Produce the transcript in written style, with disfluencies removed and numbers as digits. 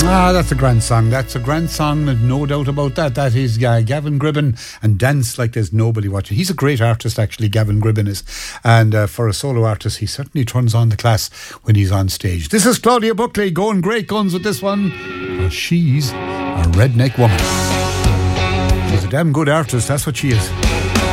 That's a grand song. That's a grand song, no doubt about that. That is Gavin Gribben and Dance Like There's Nobody Watching. He's a great artist, actually, Gavin Gribben is. And for a solo artist, he certainly turns on the class when he's on stage. This is Claudia Buckley going great guns with this one. She's a redneck woman. She's a damn good artist, that's what she is.